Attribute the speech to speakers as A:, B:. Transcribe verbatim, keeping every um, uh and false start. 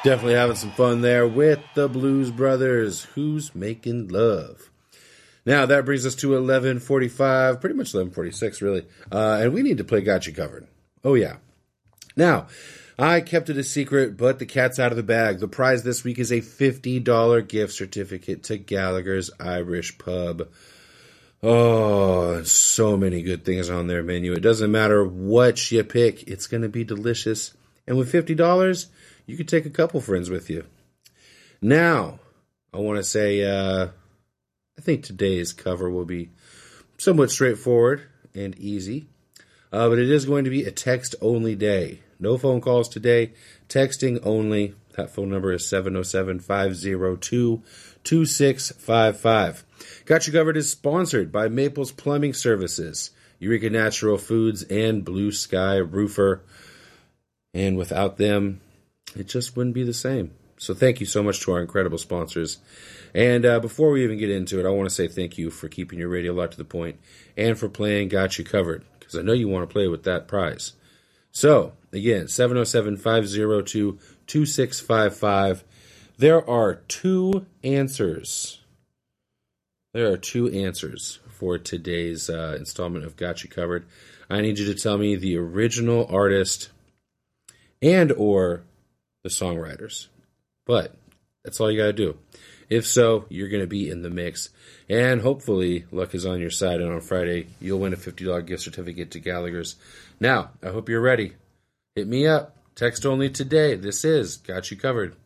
A: Definitely having some fun there with the Blues Brothers. Who's Making Love? Now, that brings us to eleven forty-five, pretty much eleven forty-six, really. Uh, and we need to play Got You Covered. Oh, yeah. Now, I kept it a secret, but the cat's out of the bag. The prize this week is a fifty dollars gift certificate to Gallagher's Irish Pub. Oh, so many good things on their menu. It doesn't matter what you pick. It's going to be delicious. And with fifty dollars, you can take a couple friends with you. Now, I want to say, uh, I think today's cover will be somewhat straightforward and easy. Uh, but it is going to be a text-only day. No phone calls today. Texting only. That phone number is seven oh seven, five oh two, two six five five. Got You Covered is sponsored by Maples Plumbing Services, Eureka Natural Foods, and Blue Sky Roofer. And without them, it just wouldn't be the same. So thank you so much to our incredible sponsors. And uh, before we even get into it, I want to say thank you for keeping your radio locked to the point and for playing Got You Covered, because I know you want to play with that prize. So, again, seven oh seven, five oh two, two six five five. There are two answers. There are two answers for today's uh, installment of Got You Covered. I need you to tell me the original artist and or the songwriters. But that's all you got to do. If so, you're going to be in the mix. And hopefully, luck is on your side. And on Friday, you'll win a fifty dollars gift certificate to Gallagher's. Now, I hope you're ready. Hit me up. Text only today. This is Got You Covered.